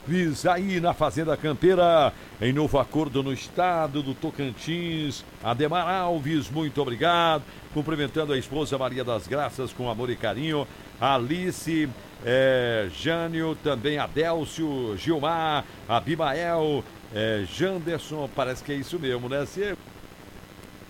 Alves, aí na Fazenda Campeira, em novo acordo no estado do Tocantins. Ademar Alves, muito obrigado. Cumprimentando a esposa Maria das Graças com amor e carinho. Alice, Jânio, também Adélcio, Gilmar, Abimael, Janderson, parece que é isso mesmo, né?